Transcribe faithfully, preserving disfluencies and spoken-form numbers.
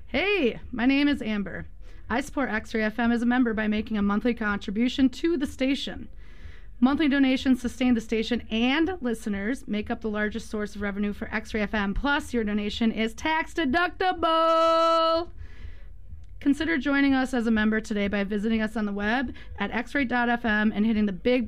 Hey, my name is Amber. I support X-Ray F M as a member by making a monthly contribution to the station. Monthly donations sustain the station, and listeners make up the largest source of revenue for X-Ray F M. Plus, your donation is tax deductible. Consider joining us as a member today by visiting us on the web at x ray dot f m and hitting the big